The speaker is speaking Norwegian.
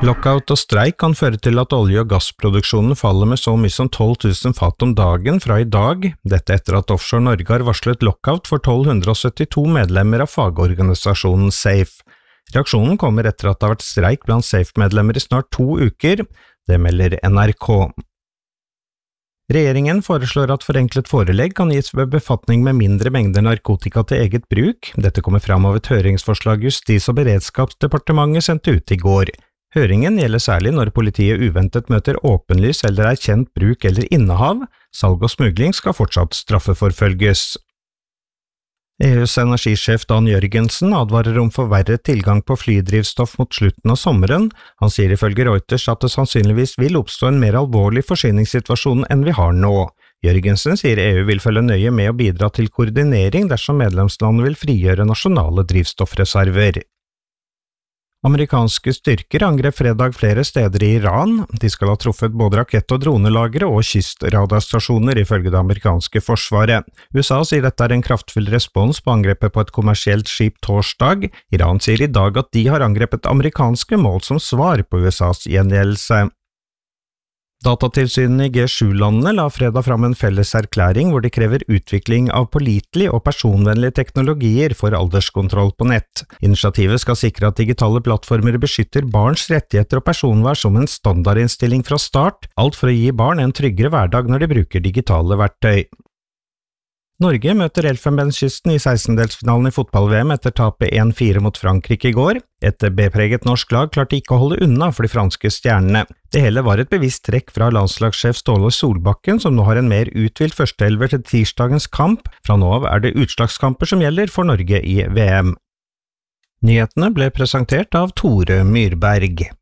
Lockout og streik kan føre til at olje- og gassproduksjonen faller med så mye som 12 000 fat om dagen fra i dag, dette etter at Offshore Norge har varslet lockout for 1272 medlemmer av fagorganisasjonen SAFE. Reaksjonen kommer etter at det har vært streik blant SAFE-medlemmer i snart 2 uker, det melder NRK. Regjeringen foreslår at forenklet forelegg kan gis ved befatning med mindre mengder narkotika til eget bruk. Dette kommer fram av et høringsforslag Justis- og beredskapsdepartementet sendte ut i går. Høringen gjelder særlig når politiet uventet møter åpenlys eller erkjent bruk eller innehav. Salg og smugling skal fortsatt straffeforfølges. EUs energisjef Dan Jørgensen advarer om forverret tilgang på flydrivstoff mot slutten av sommeren. Han sier ifølge Reuters at det sannsynligvis vil oppstå en mer alvorlig forsyningssituasjon enn vi har nå. Jørgensen sier EU vil følge nøye med å bidra til koordinering dersom medlemslandene vil frigjøre nasjonale drivstoffreserver. Amerikanske styrker angrep fredag flere steder i Iran. De skal ha truffet både rakett- og dronelagre og kystradarstasjoner ifølge det amerikanske forsvaret. USA sier dette er en kraftfull respons på angrepet på et kommersielt skip torsdag. Iran sier i dag at de har angrepet amerikanske mål som svar på USAs gjengjeldelse. Datatilsynene i G7-landene la fredag fram en felles erklæring hvor de krever utvikling av pålitelige og personvennlige teknologier for alderskontroll på nett. Initiativet skal sikre at digitale plattformer beskytter barns rettigheter og personvern som en standardinnstilling fra start, alt for å gi barn en tryggere hverdag når de bruker digitale verktøy. Norge møter Elfenbenskysten i 16-delsfinalen i fotball-VM etter tapet 1-4 mot Frankrike i går. Et B-preget norsk lag klarte ikke å holde unna for de franske stjernene. Det hele var et bevisst trekk fra landslagssjef Ståle Solbakken, som nå har en mer uthvilt førsteelver til tirsdagens kamp. Fra nå av er det utslagskamper som gjelder for Norge i VM. Nyhetene ble presentert av Tore Myrberg.